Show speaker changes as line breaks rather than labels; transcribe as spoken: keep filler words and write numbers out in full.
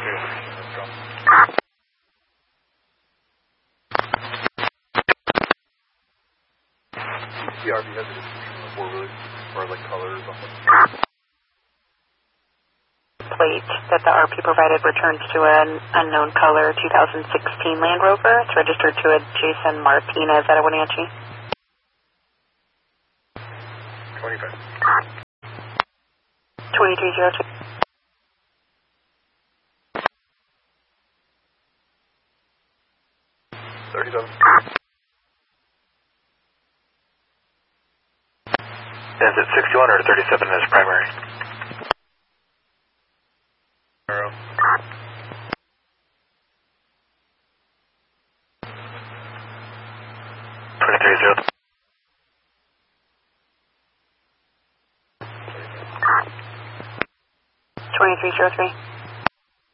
The R V has a description of the four-wheelers, or like colors on them.
Plate that the R P provided returns to an unknown color two thousand sixteen Land Rover. It's registered to a Jason Martinez at a Wenatchee.
twenty-five.
twenty-three oh two.
thirty-seven.
Is it sixty-one or thirty-seven as primary?
Zero.
twenty-three zero.
twenty-three oh three.